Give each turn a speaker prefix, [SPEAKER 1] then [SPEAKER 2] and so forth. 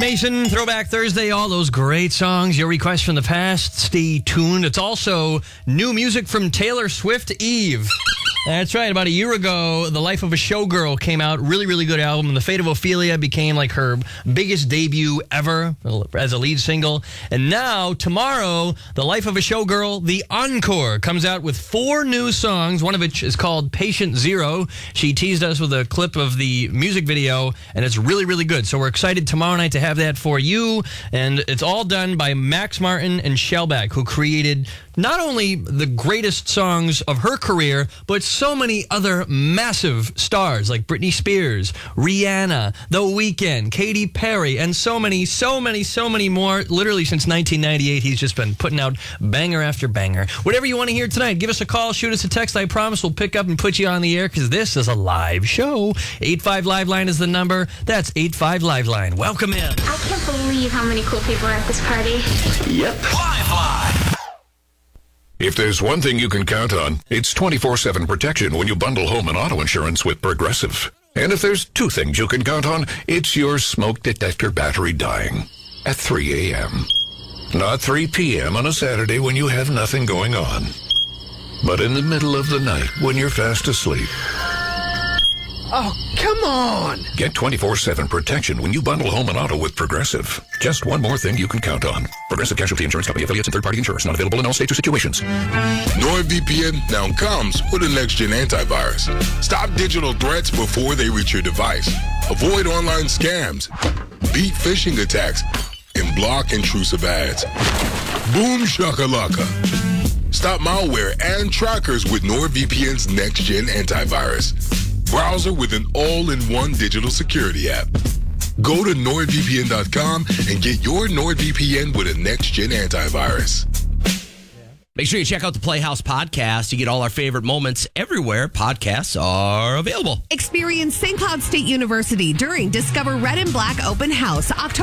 [SPEAKER 1] Mason, Throwback Thursday, all those great songs, your requests from the past, stay tuned. It's also new music from Taylor Swift, Eve. That's right. About a year ago, The Life of a Showgirl came out. Really, really good album. The Fate of Ophelia became like her biggest debut ever as a lead single. And now, tomorrow, The Life of a Showgirl, The Encore, comes out with 4 new songs, one of which is called Patient Zero. She teased us with a clip of the music video, and it's really, really good. So we're excited tomorrow night to have that for you. And it's all done by Max Martin and Shellback, who created not only the greatest songs of her career, but so many other massive stars like Britney Spears, Rihanna, The Weeknd, Katy Perry, and so many more. Literally since 1998, he's just been putting out banger after banger. Whatever you want to hear tonight, give us a call, shoot us a text. I promise we'll pick up and put you on the air because this is a live show. 85 Live Line is the number. That's 85 Live Line. Welcome in.
[SPEAKER 2] I can't believe how many cool people are at this party.
[SPEAKER 3] Yep.
[SPEAKER 4] Live Line. If there's one thing you can count on, it's 24/7 protection when you bundle home and auto insurance with Progressive. And if there's 2 things you can count on, it's your smoke detector battery dying at 3 a.m. Not 3 p.m. on a Saturday when you have nothing going on, but in the middle of the night when you're fast asleep.
[SPEAKER 3] Oh, come on!
[SPEAKER 4] Get 24/7 protection when you bundle home and auto with Progressive. Just one more thing you can count on. Progressive Casualty Insurance Company, affiliates, and third-party insurers. Not available in all states or situations.
[SPEAKER 5] NordVPN now comes with a next-gen antivirus. Stop digital threats before they reach your device. Avoid online scams. Beat phishing attacks. And block intrusive ads. Boom shakalaka. Stop malware and trackers with NordVPN's next-gen antivirus. Browser with an all-in-one digital security app. Go to NordVPN.com and get your NordVPN with a next-gen antivirus.
[SPEAKER 6] Make sure you check out the Playhouse Podcast. You get all our favorite moments everywhere podcasts are available.
[SPEAKER 7] Experience St. Cloud State University during Discover Red and Black Open House, October